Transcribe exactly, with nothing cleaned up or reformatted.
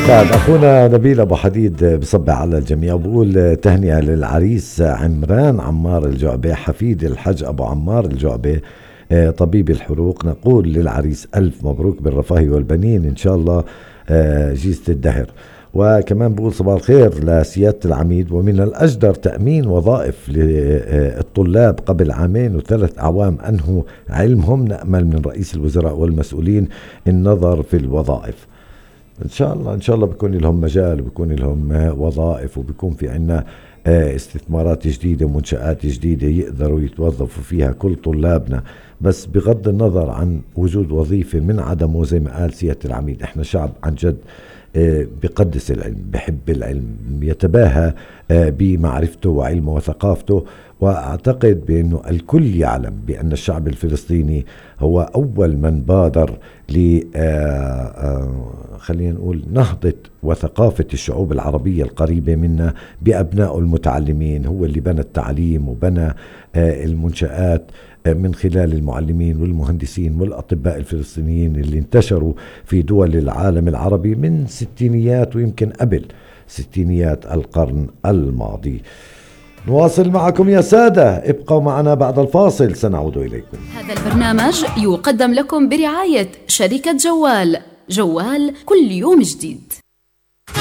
بعد أخونا نبيل أبو حديد بصبع على الجميع وبقول تهنئة للعريس عمران عمار الجعبة حفيد الحج أبو عمار الجعبة طبيب الحروق. نقول للعريس ألف مبروك بالرفاه والبنين إن شاء الله جيزة الدهر. وكمان بقول صباح الخير لسيادة العميد، ومن الأجدر تأمين وظائف للطلاب قبل عامين وثلاث أعوام أنهوا علمهم. نأمل من رئيس الوزراء والمسؤولين النظر في الوظائف. إن شاء الله إن شاء الله بيكون لهم مجال وبيكون لهم وظائف وبيكون في عنا استثمارات جديدة ومنشآت جديدة يقدروا يتوظفوا فيها كل طلابنا، بس بغض النظر عن وجود وظيفة من عدمه. زي ما قال سيادة العميد احنا شعب عن جد بقدس العلم، بحب العلم، يتباهى بمعرفته وعلمه وثقافته. وأعتقد بأنه الكل يعلم بأن الشعب الفلسطيني هو أول من بادر ل خلينا نقول نهضة وثقافة الشعوب العربية القريبة منا بأبناء المتعلمين. هو اللي بنى التعليم وبنى المنشآت من خلال المعلمين والمهندسين والأطباء الفلسطينيين اللي انتشروا في دول العالم العربي من ستينيات ويمكن قبل ستينيات القرن الماضي. نواصل معكم يا سادة، ابقوا معنا بعد الفاصل سنعود إليكم. هذا البرنامج يقدم لكم برعاية شركة جوال. جوال كل يوم جديد.